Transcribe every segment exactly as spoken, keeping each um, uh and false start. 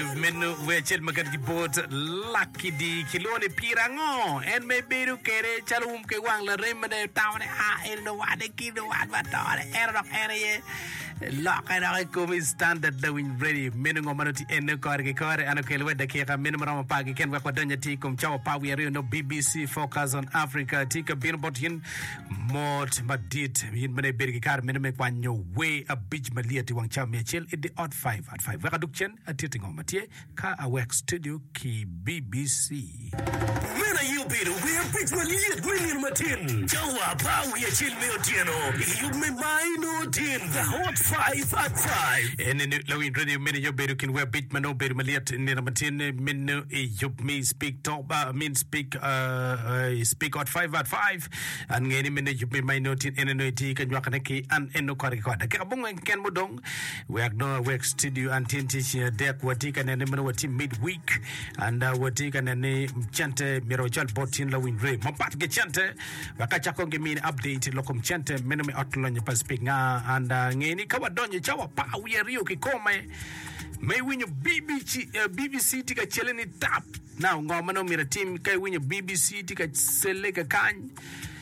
Menu wechel magar di bot lucky di kilone pirango en me beru kere chalum ke wang la remene tawne a en no wade kido wad watore er dok er ye Lock come standard the win ready menu ngomanoti en kor ke kor an ke wedda ke ka menu rama pagi ken wako danya ti kum chawa pa we no B B C focus on Africa tika bin bot hin mot madit hin mene bergi kar menu me kwanyo we a beach maliati wang cha mechel in the odd five at five waka dukchen atiti ngomatie ka a work studio ki B B C Mena you better we a beach maliati green matin chawa pa we chil me otieno you me mine tin the hot five at five. And in the radio, many you better can wear bit mano better maliat in the matin menu you me speak top uh, mean speak uh, uh speak at five at five and any minute you be my note in any tea can walk and eno corricoda. Kabung and Ken Mudong we have no work studio and tintish deck watik and any minute midweek and uh what take and any chante mirojal botin lawin ray. Mampat get chante Wakachako give me an update locum chante minimum outline your speak and uh any Donye chawa pa we rio ki kome may win your B B C uh, B B C tika cheleni tap now ngoma no mira team kai win your B B C tika seleka kan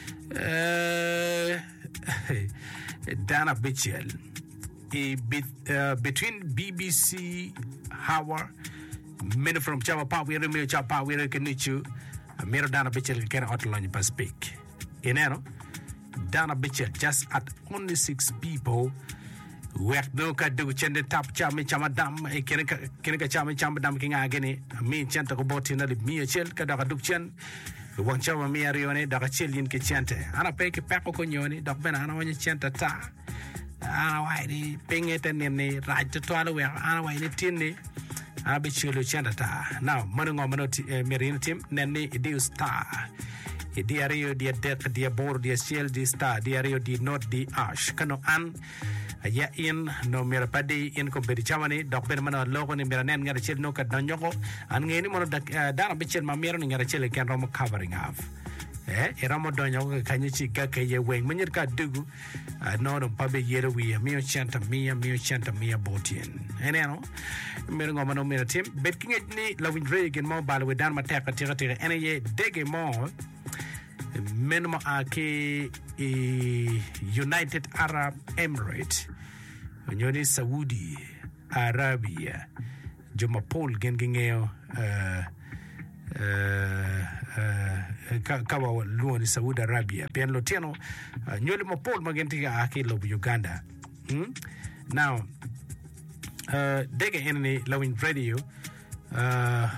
uh, Dana Bichel e bit uh, between B B C Howard men from chawa pa we rio chawa pa we rio kenichu mira Dana Bichel can outline pa speak enero Dana Bichel just at only six people Wek no ka do chende tap chame chama dam e kene ka kene ka chame chama dam kinga gene mi chanta ko botina li mi chel ka daga duk chen won chama mi arione daga chel yin ke chante ana pe ke peko ko nyoni dok ben ana woni chanta ta ana wai ni pengete ne ne raj to ala we ana wai ni tinni ana be chelo chanta ta now mano ngomano merin tim nenni di star e di ario di dek di bor di chel di star di ario di not di ash kano an ya in no mera padi in ko bedi chamani dok ben mana logo ni mera nen ngara chel no ka danyoko an ngeni mono dak dara bichel ma mera ngara chel ken rom covering of eh era mo danyoko ka nyi chi ga ke ye wen menyer ka dugu no no pabe yere wi mi o chanta mi mi o chanta mi botin ene no mera ngoma no mera tim bet kinget ni lawin regen mo bal we dan ma teka tira tira ene ye dege mo Menmo ake United Arab Emirates Nyoni Saudi Arabia Joma Paul gengengeo uh, uh, uh, kawa luoni Saudi Arabia Pian Lotiano uh, Nyoli mo Paul magentiga ake lo Uganda hmm? Now uh, Dege enemy lawin radio uh,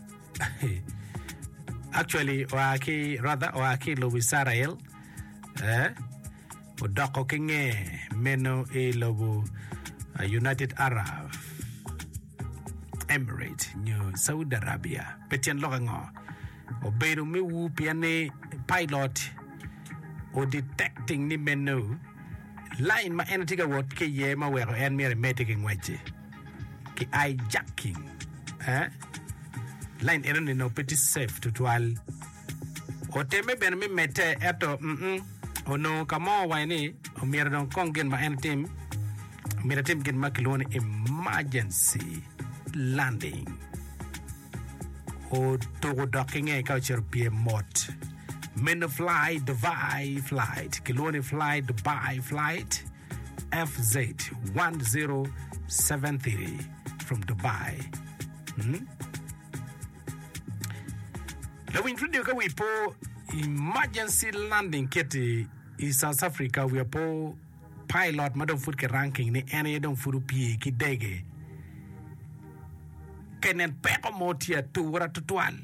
Actually, waki rather waki lo Israel, eh? Udako kinge meno e lobo United Arab Emirates, New Saudi Arabia. Petian lokango. Oberu mi wu piane pilot o detecting ni meno line ma enatiga wot ke ye ma wero en mere meting wache. Ki hijacking, eh? Line erone no petit safe to twal o teme ben mi mete eto mm o no kamo wani o mir don kongen ma en team mir team gen makilone emergency landing o to docking e culture pie mot men fly Dubai flight kilone fly Dubai flight F Z one zero seven three from Dubai hmm? Now we introduce we po emergency landing kiti in South Africa we po pilot madam food ke ranking ni ene don furu pie ki dege kenen peko motia tu wara tutwal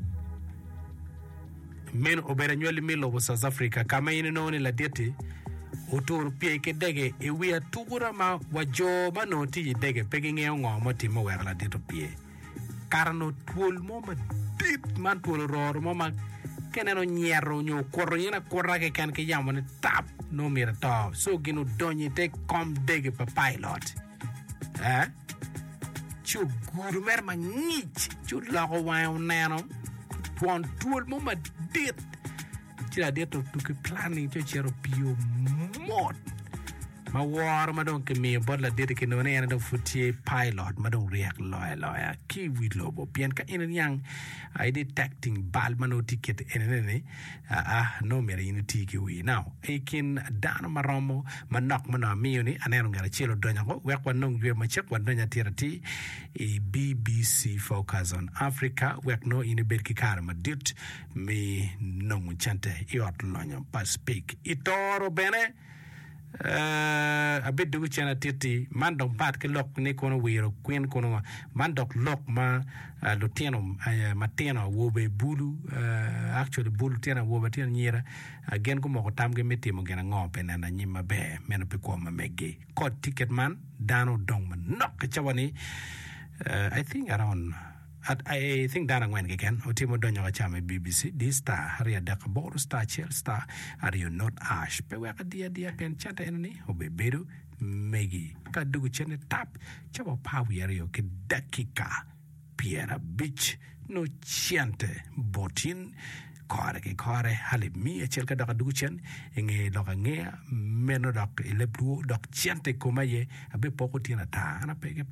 men obera nyoli milo wo South Africa kama ine no ni la dete otur pie ke dege e we atura ma wajo manoti dege peginge ngo moti mo wera la dete pie karano twol mo ma dit man twol ror mo ma keneno nyero nyo korro yina korra ke kan ke yamone tap no mira to so ginu donyi te kom dege pa pilot eh chu guru mer ma ngich chu lago wa neno twon twol mo ma dit tira de to to ke planning to chero pio mod ma war ma don ke mi bod la de ke no ne ana do futie pilot ma don riak loya loya ki wi lobo pien ka in yang I detecting bal mano ticket enene ah no mere in tiki wi now ekin dano maromo manok mana miuni anero ngara chelo donya ko we kwa nong we machek wa donya tirati e B B C Focus on Africa we no in berki karma dit me nong chante iot lonya pa speak itoro bene uh, a bit du chana titi man dong pat ke lok ne kono wiro queen kono man dok lok ma uh, luteno uh, mateno wo be bulu uh, actually bulu tena wo be tena nyira again ko moko tamge meti mo gena ngope na na nyima be meno pe ko ma mege code ticket man dano dong man nok chawani uh, I think around At, I think Dana Gwen again, Otimo Donyo Chame B B C, this star, Harriet Dakabor, star, Chel star, are you not ash? Pewaka dear dear pen chata enemy, Obebedu, Meggy, Kadugu Chene tap, Chavo Pawiario, Kedakika, Piera Beach, no chiante, botin. Kore ke kore halib mi e chelka daka duchen inge doka ngea meno dok ilebru dok chiante komaye abe poko tina ta ana peke